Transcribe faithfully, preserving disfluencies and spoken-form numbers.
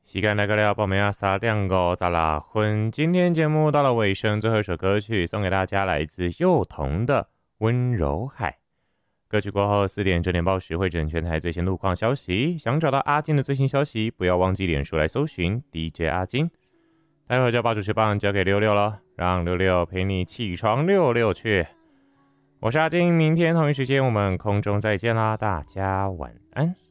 时间来到了报名啊三点五十六分，今天节目到了尾声，最后一首歌曲送给大家，来自幼童的《温柔海》。歌曲过后四点整点报时会整全台最新路况消息。想找到阿金的最新消息，不要忘记脸书来搜寻 D J 阿金。待会就把主持棒交给六六了，让六六陪你起床六六去。我是阿金，明天同一时间我们空中再见啦，大家晚安。